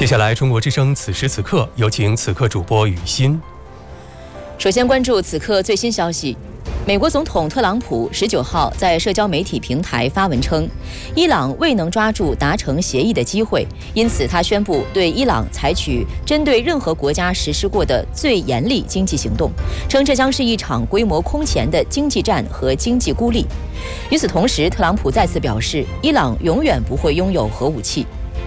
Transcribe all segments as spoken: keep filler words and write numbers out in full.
接下来，中国之声此时此刻有请此刻主播雨欣。 首先关注此刻最新消息。美国总统特朗普十九号在社交媒体平台发文称，伊朗未能抓住达成协议的机会，因此他宣布对伊朗采取针对任何国家实施过的最严厉经济行动，称这将是一场规模空前的经济战和经济孤立。与此同时，特朗普再次表示，伊朗永远不会拥有核武器。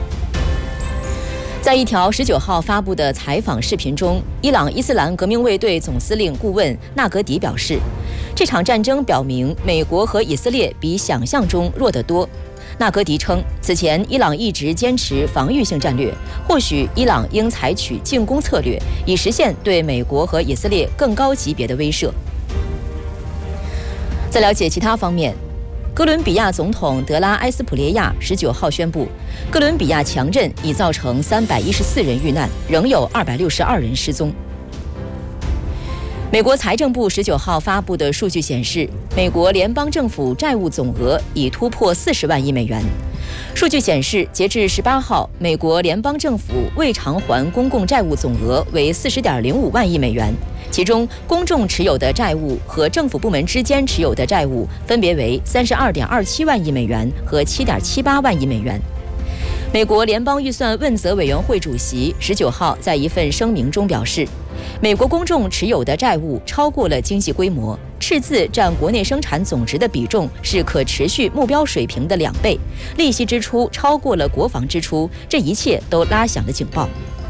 在一条十九号发布的采访视频中，伊朗伊斯兰革命卫队总司令顾问纳格迪表示，这场战争表明美国和以色列比想象中弱得多。纳格迪称，此前伊朗一直坚持防御性战略，或许伊朗应采取进攻策略，以实现对美国和以色列更高级别的威慑。在了解其他方面，哥伦比亚总统德拉埃斯普列亚十九号宣布，哥伦比亚强震已造成三百一十四人遇难，仍有二百六十二人失踪。美国财政部十九号发布的数据显示，美国联邦政府债务总额已突破四十万亿美元。数据显示，截至十八号，美国联邦政府未偿还公共债务总额为四十点零五万亿美元，其中公众持有的债务和政府部门之间持有的债务分别为三十二点二七万亿美元和七点七八万亿美元。美国联邦预算问责委员会主席十九号在一份声明中表示，美国公众持有的债务超过了经济规模，赤字占国内生产总值的比重是可持续目标水平的两倍，利息支出超过了国防支出，这一切都拉响了警报。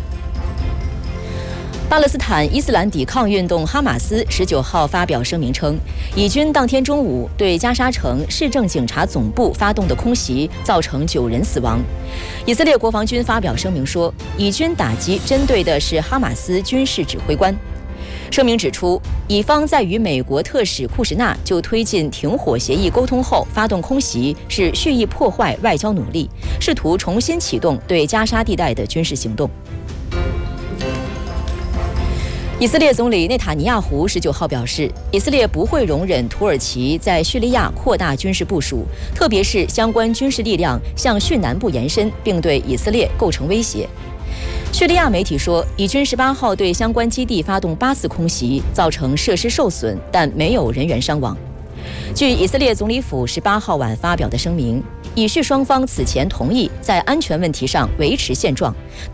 巴勒斯坦伊斯兰抵抗运动哈马斯十九号发表声明称，以军当天中午对加沙城市政警察总部发动的空袭造成九人死亡。以色列国防军发表声明说，以军打击针对的是哈马斯军事指挥官。声明指出，以方在与美国特使库什纳就推进停火协议沟通后发动空袭，是蓄意破坏外交努力，试图重新启动对加沙地带的军事行动。以色列总理内塔尼亚胡十九号表示，以色列不会容忍土耳其在叙利亚扩大军事部署，特别是相关军事力量向叙南部延伸，并对以色列构成威胁。叙利亚媒体说，以军十八号对相关基地发动八次空袭，造成设施受损，但没有人员伤亡。据以色列总理府十八号晚发表的声明，以叙双方此前同意在安全问题上维持现状。